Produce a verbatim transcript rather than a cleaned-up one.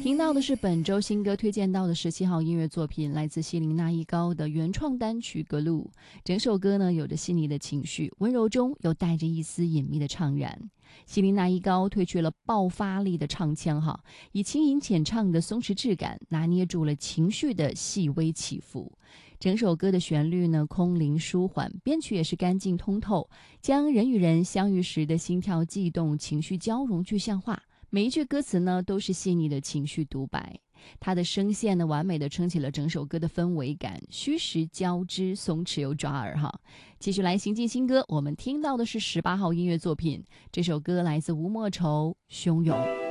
听到的是本周新歌推荐到的十七号音乐作品，来自希林娜依高的原创单曲《格路》。整首歌呢有着细腻的情绪，温柔中又带着一丝隐秘的怅然。希林娜依高褪去了爆发力的唱腔哈，以轻盈浅唱的松弛质感拿捏住了情绪的细微起伏。整首歌的旋律呢空灵舒缓，编曲也是干净通透，将人与人相遇时的心跳悸动、情绪交融具象化。每一句歌词呢都是细腻的情绪独白，他的声线呢完美的撑起了整首歌的氛围感，虚实交织，松弛又抓耳哈。继续来行进新歌，我们听到的是十八号音乐作品，这首歌来自吴莫愁《汹涌》。